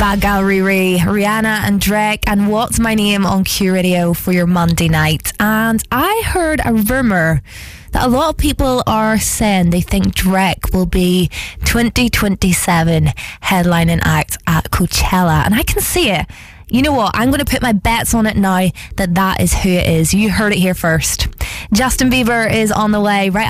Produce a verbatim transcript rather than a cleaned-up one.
Bad Gal Riri, Rihanna and Drake and What's My Name on Q Radio for your Monday night. And I heard a rumour that a lot of people are saying they think Drake will be twenty twenty-seven headlining act at Coachella, and I can see it. You know what? I'm going to put my bets on it now that that is who it is. You heard it here first. Justin Bieber is on the way right